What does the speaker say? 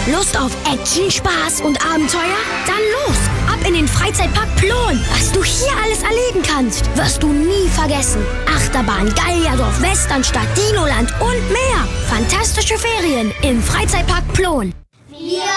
Lust auf Action, Spaß und Abenteuer? Dann los! Ab in den Freizeitpark Plon. Was du hier alles erleben kannst, wirst du nie vergessen. Achterbahn, Gallierdorf, Westernstadt, Dinoland und mehr. Fantastische Ferien im Freizeitpark Plon.